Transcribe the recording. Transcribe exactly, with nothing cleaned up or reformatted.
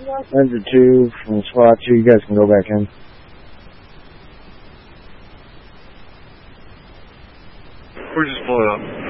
Enter two from spot two. You guys can go back in. We're just pulling up.